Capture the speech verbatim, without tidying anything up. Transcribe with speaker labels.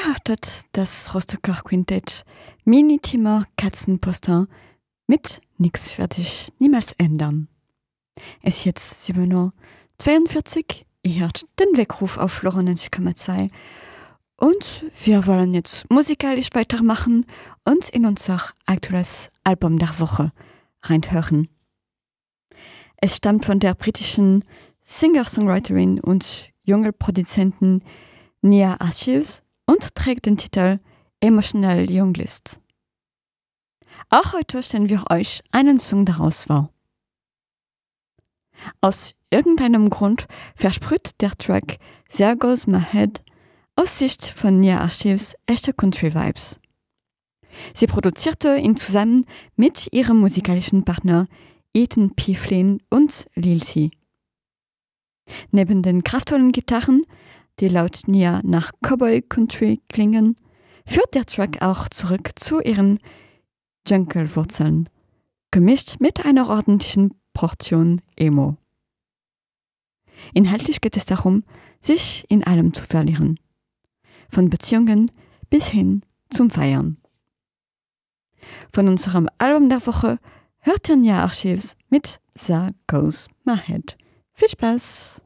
Speaker 1: Ihr hörtet das Rostocker Quintett Mini-Timmer Katzenposter mit Nix wird sich niemals ändern. Es ist jetzt sieben Uhr zweiundvierzig, ihr hört den Weckruf auf Flora neunzig Komma zwei und wir wollen jetzt musikalisch weitermachen und in unser aktuelles Album der Woche reinhören. Es stammt von der britischen Singer-Songwriterin und junge Produzentin Nia Archives und trägt den Titel Emotional Young List. Auch heute stellen wir euch einen Song daraus vor. Aus irgendeinem Grund versprüht der Track There Goes My Head aus Sicht von Nia Archives echte Country-Vibes. Sie produzierte ihn zusammen mit ihrem musikalischen Partner Ethan P. Flynn und Lil C. Neben den kraftvollen Gitarren, die laut Nia nach Cowboy Country klingen, führt der Track auch zurück zu ihren Jungle-Wurzeln, gemischt mit einer ordentlichen Portion Emo. Inhaltlich geht es darum, sich in allem zu verlieren. Von Beziehungen bis hin zum Feiern. Von unserem Album der Woche hört ihr Nia Archives mit There Goes My Head. Viel Spaß!